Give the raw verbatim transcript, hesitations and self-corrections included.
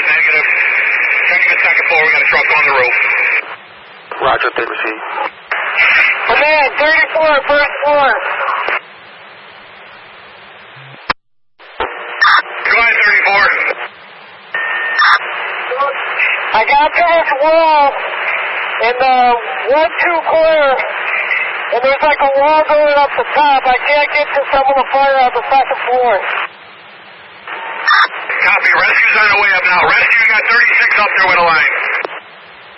negative. Checking the second floor, we got a truck on the roof. Roger, they receive. Command, thirty-four, first floor. Go ahead, thirty-four. I got to this wall in the one two corner, and there's like a wall going up the top. I can't get to some of the fire on the second floor. Copy. Rescue's on the way up now. Rescue, you got thirty-six up there with a line.